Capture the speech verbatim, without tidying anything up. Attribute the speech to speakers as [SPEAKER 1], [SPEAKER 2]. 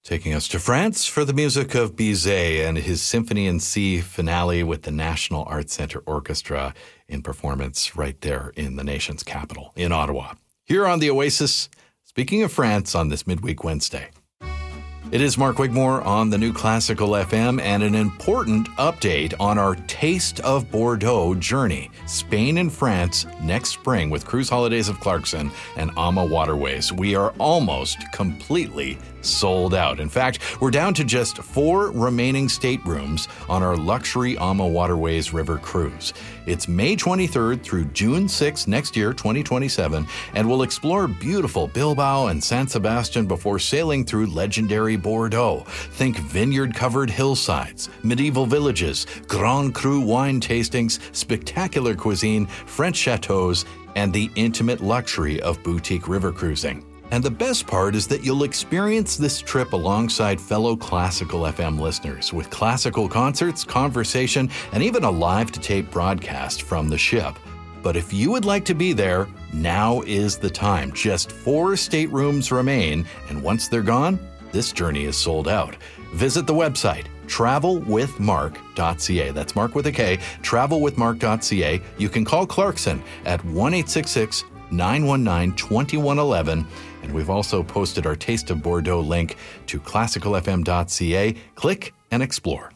[SPEAKER 1] Taking us to France for the music of Bizet and his Symphony in C finale with the National Arts Centre Orchestra in performance right there in the nation's capital, in Ottawa. Here on The Oasis, speaking of France on this midweek Wednesday. It is Mark Wigmore on the New Classical F M and an important update on our Taste of Bordeaux journey. Spain and France next spring with Cruise Holidays of Clarkson and AMA Waterways. We are almost completely sold out. In fact, we're down to just four remaining staterooms on our luxury AMA Waterways River cruise. It's May twenty-third through June sixth next year, twenty twenty-seven, and we'll explore beautiful Bilbao and San Sebastian before sailing through legendary Bordeaux. Think vineyard-covered hillsides, medieval villages, Grand Cru wine tastings, spectacular cuisine, French chateaus, and the intimate luxury of boutique river cruising. And the best part is that you'll experience this trip alongside fellow Classical F M listeners with classical concerts, conversation, and even a live-to-tape broadcast from the ship. But if you would like to be there, now is the time. Just four staterooms remain, and once they're gone, this journey is sold out. Visit the website, travel with mark dot c a. That's Mark with a K, travel with mark dot c a. You can call Clarkson at one eight six six, nine one nine, two one one one. And we've also posted our Taste of Bordeaux link to classical f m dot c a. Click and explore.